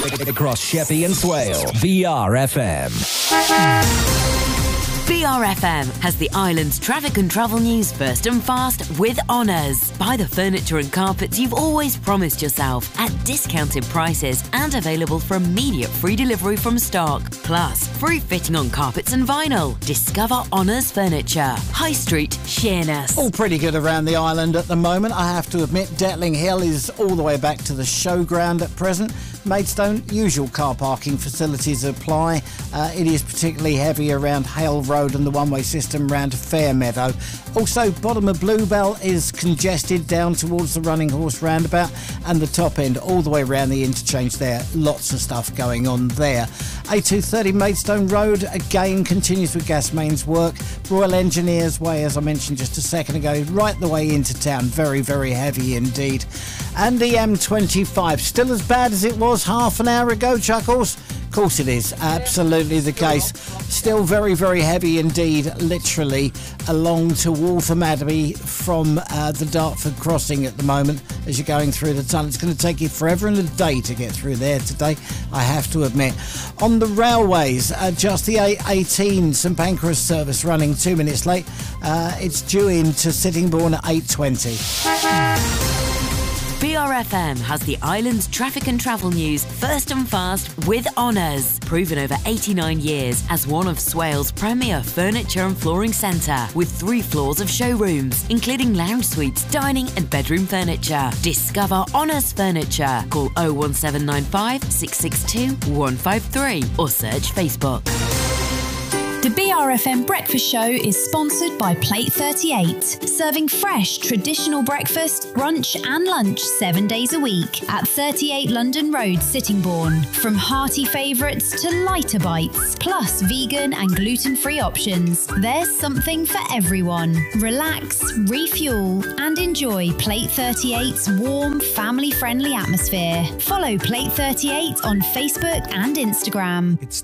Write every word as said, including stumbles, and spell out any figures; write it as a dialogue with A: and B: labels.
A: Across Sheppey and Swale, B R F M.
B: B R F M has the island's traffic and travel news first and fast with Honours. Buy the furniture and carpets you've always promised yourself at discounted prices and available for immediate free delivery from stock. Plus, free fitting on carpets and vinyl. Discover Honours Furniture. High Street, Sheerness.
C: All pretty good around the island at the moment, I have to admit. Detling Hill is all the way back to the showground at present. Maidstone, usual car parking facilities apply. Uh, it is particularly heavy around Hale Road and the one-way system round Fairmeadow. Also, bottom of Bluebell is congested down towards the Running Horse roundabout, and the top end all the way around the interchange there. Lots of stuff going on there. A two thirty Maidstone Road again continues with gas mains work. Royal Engineers Way, as I mentioned just a second ago, right the way into town. Very, very heavy indeed. And the M twenty-five, still as bad as it was half an hour ago, Chuckles? Of course it is, absolutely the case. Still very, very heavy indeed, literally, along to Waltham Abbey from uh, the Dartford crossing at the moment as you're going through the tunnel. It's going to take you forever and a day to get through there today, I have to admit. On the railways, uh, just the A eighteen St Pancras service running two minutes late. Uh, it's due in to Sittingbourne at eight twenty.
B: B R F M has the island's traffic and travel news first and fast with Honours. Proven over eighty-nine years as one of Swale's premier furniture and flooring centre, with three floors of showrooms, including lounge suites, dining and bedroom furniture. Discover Honours Furniture. Call oh one seven nine five, six six two, one five three or search Facebook.
D: The B R F M Breakfast Show is sponsored by Plate thirty-eight, serving fresh, traditional breakfast, brunch and lunch seven days a week at thirty-eight London Road, Sittingbourne. From hearty favourites to lighter bites, plus vegan and gluten-free options, there's something for everyone. Relax, refuel and enjoy Plate thirty-eight's warm, family-friendly atmosphere. Follow Plate thirty-eight on Facebook and Instagram.
E: It's